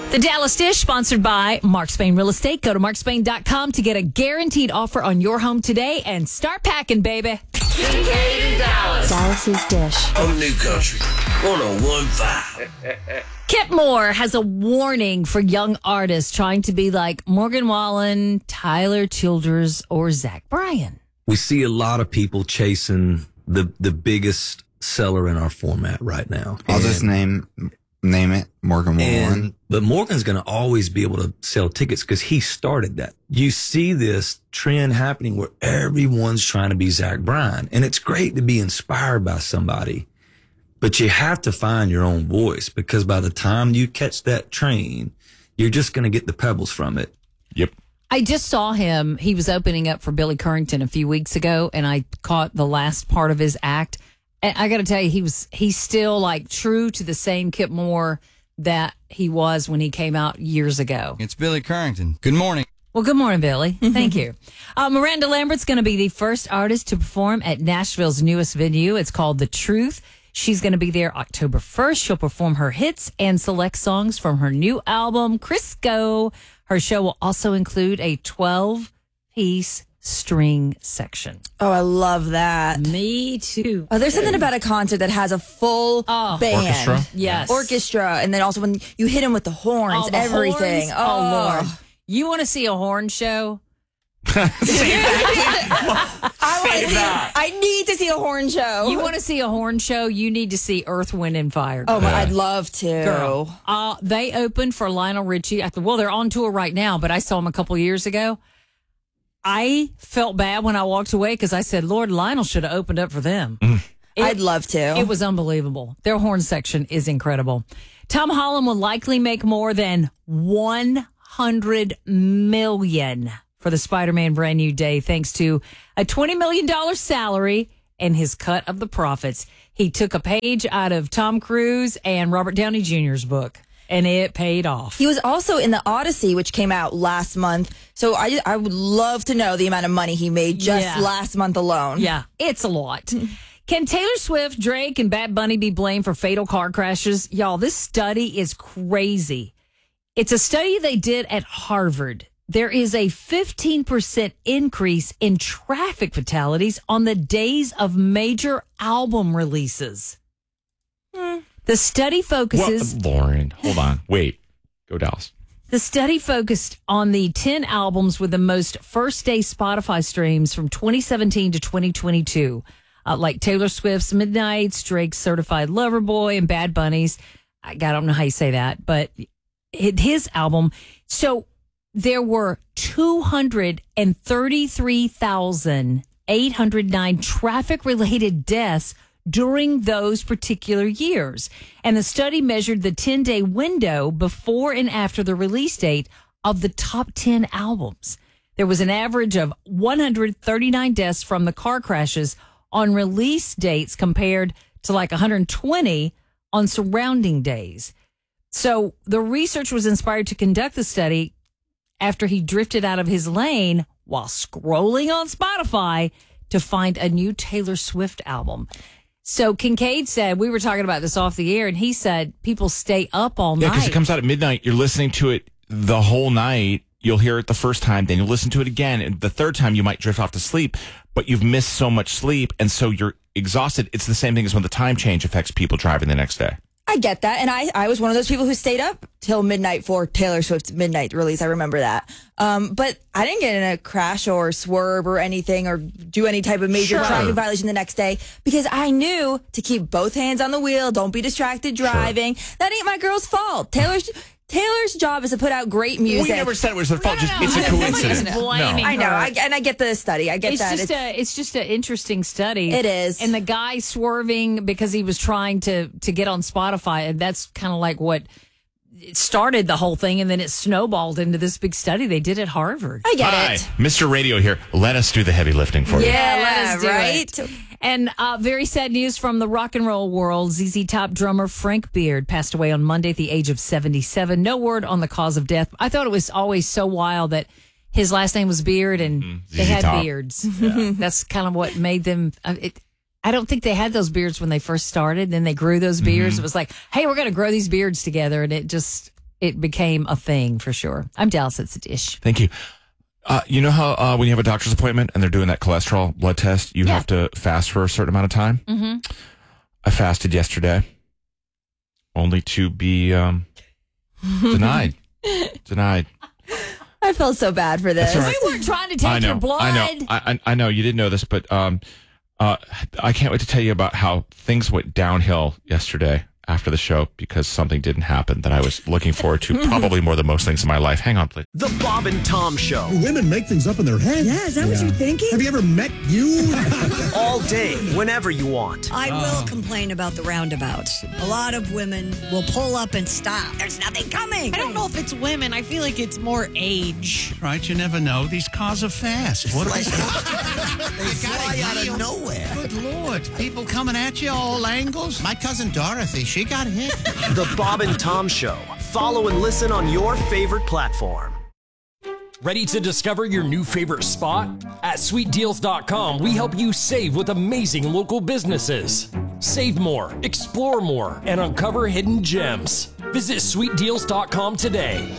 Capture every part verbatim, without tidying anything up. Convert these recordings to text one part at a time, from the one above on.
The Dallas Dish, sponsored by Mark Spain Real Estate. Go to mark spain dot com to get a guaranteed offer on your home today and start packing, baby. Kincaid in Dallas. Dallas's Dish. On New Country one oh one point five. Kip Moore has a warning for young artists trying to be like Morgan Wallen, Tyler Childers, or Zach Bryan. We see a lot of people chasing the the biggest seller in our format right now. I'll and, just name name it Morgan Wallen. And, but Morgan's going to always be able to sell tickets because he started that. You see this trend happening where everyone's trying to be Zach Bryan, and it's great to be inspired by somebody, but you have to find your own voice because by the time you catch that train, you're just going to get the pebbles from it. Yep. I just saw him. He was opening up for Billy Currington a few weeks ago, and I caught the last part of his act. And I got to tell you, he was he's still like true to the same Kip Moore that he was when he came out years ago. It's Billy Currington. Good morning. Well, good morning, Billy. Thank you. Uh, Miranda Lambert's going to be the first artist to perform at Nashville's newest venue. It's called The Truth. She's going to be there October first. She'll perform her hits and select songs from her new album, Crisco. Her show will also include a twelve-piece string section. Oh, I love that. Me too. Oh, there's something about a concert that has a full Oh. band. Orchestra? Yes. Orchestra. And then also when you hit them with the horns, Oh, the everything. horns? Oh, Lord. You want to see a horn show? I want to see. I need to see a horn show. You want to see a horn show? You need to see Earth, Wind, and Fire. Oh, my, I'd love to. Girl. Uh, they opened for Lionel Richie. I thought, well, they're on tour right now, but I saw them a couple years ago. I felt bad when I walked away because I said, Lord, Lionel should have opened up for them. Mm. It, I'd love to. It was unbelievable. Their horn section is incredible. Tom Holland will likely make more than one hundred million dollars for the Spider-Man Brand New Day, thanks to a twenty million dollars salary and his cut of the profits. He took a page out of Tom Cruise and Robert Downey Junior's book, and it paid off. He was also in the Odyssey, which came out last month. So I, I would love to know the amount of money he made just Yeah. last month alone. Yeah, it's a lot. Can Taylor Swift, Drake, and Bad Bunny be blamed for fatal car crashes? Y'all, this study is crazy. It's a study they did at Harvard. There is a fifteen percent increase in traffic fatalities on the days of major album releases. Hmm. The study focuses... Well, Lauren, hold on. Wait. Go Dallas. The study focused on the ten albums with the most first-day Spotify streams from twenty seventeen to twenty twenty-two, uh, like Taylor Swift's Midnights, Drake's Certified Lover Boy, and Bad Bunny's. I, I don't know how you say that, but it, his album. So there were two hundred thirty-three thousand eight hundred nine traffic-related deaths during those particular years. And the study measured the ten-day window before and after the release date of the top ten albums. There was an average of one hundred thirty-nine deaths from the car crashes on release dates compared to like one hundred twenty on surrounding days. So the research was inspired to conduct the study after he drifted out of his lane while scrolling on Spotify to find a new Taylor Swift album. So Kincaid said, we were talking about this off the air, and he said people stay up all Yeah, night. because it comes out at midnight. You're listening to it the whole night. You'll hear it the first time, then you'll listen to it again. And the third time, you might drift off to sleep, but you've missed so much sleep, and so you're exhausted. It's the same thing as when the time change affects people driving the next day. I get that. And I, I was one of those people who stayed up till midnight for Taylor Swift's midnight release. I remember that. Um, but I didn't get in a crash or swerve or anything or do any type of major Sure. traffic violation the next day because I knew to keep both hands on the wheel. Don't be distracted driving. Sure. That ain't my girl's fault. Taylor's Taylor's job is to put out great music. We never said it was her fault. No, just no, it's a no. coincidence. Nobody's blaming I know. her. I, and I get the study. I get It's that. just a, it's just an interesting study. It is. And the guy swerving because he was trying to, to get on Spotify, and that's kind of like what it started the whole thing, and then it snowballed into this big study they did at Harvard. I get Hi, it. Mister Radio here. Let us do the heavy lifting for you. Yeah, let us do right? it. And uh, very sad news from the rock and roll world. Z Z Top drummer Frank Beard passed away on Monday at the age of seventy-seven. No word on the cause of death. I thought it was always so wild that his last name was Beard and Mm-hmm. they had Top. beards. Yeah. That's kind of what made them... Uh, it, I don't think they had those beards when they first started. Then they grew those beards. Mm-hmm. It was like, hey, we're going to grow these beards together. And it just... it became a thing for sure. I'm Dallas. It's a dish. Thank you. Uh, you know how uh, when you have a doctor's appointment and they're doing that cholesterol blood test, you Yeah. have to fast for a certain amount of time? Mm-hmm. I fasted yesterday, only to be um, denied. Denied. I felt so bad for this. That's all right. We weren't trying to take I know. your blood. I know. I, I, I know you didn't know this, but um, uh, I can't wait to tell you about how things went downhill yesterday after the show because something didn't happen that I was looking forward to probably more than most things in my life. Hang on, please. The Bob and Tom Show. Women make things up in their head. Yeah, is that what you're thinking? Have you ever met you? All day, whenever you want. I will complain about the roundabouts. A lot of women will pull up and stop. There's nothing coming. I don't know if it's women. I feel like it's more age. Right, you never know. These cars are fast. What They fly out of nowhere. Good Lord. People coming at you all angles. My cousin Dorothy, she got hit. The Bob and Tom Show. Follow and listen on your favorite platform. Ready to discover your new favorite spot? At sweet deals dot com, we help you save with amazing local businesses. Save more, explore more, and uncover hidden gems. Visit sweet deals dot com today.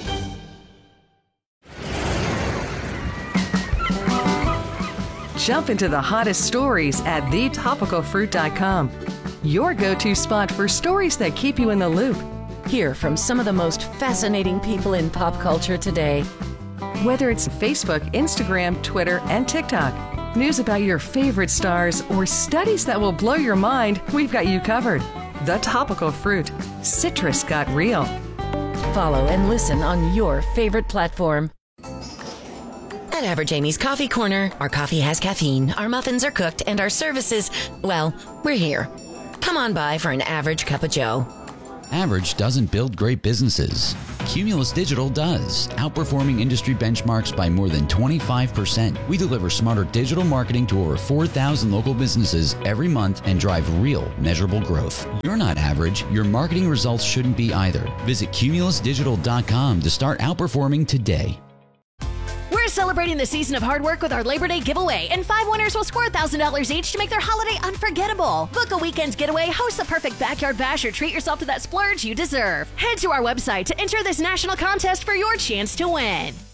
Jump into the hottest stories at the topical fruit dot com. Your go-to spot for stories that keep you in the loop. Hear from some of the most fascinating people in pop culture today. Whether it's Facebook, Instagram, Twitter, and TikTok, news about your favorite stars, or studies that will blow your mind, we've got you covered. The Topical Fruit. Citrus got real. Follow and listen on your favorite platform. At Average Amy's Coffee Corner, our coffee has caffeine, our muffins are cooked, and our services, well, we're here. Come on by for an average cup of joe. Average doesn't build great businesses. Cumulus Digital does, outperforming industry benchmarks by more than twenty-five percent. We deliver smarter digital marketing to over four thousand local businesses every month and drive real, measurable growth. You're not average. Your marketing results shouldn't be either. Visit cumulus digital dot com to start outperforming today. We're celebrating the season of hard work with our Labor Day giveaway, and five winners will score one thousand dollars each to make their holiday unforgettable. Book a weekend's getaway, host the perfect backyard bash, or treat yourself to that splurge you deserve. Head to our website to enter this national contest for your chance to win.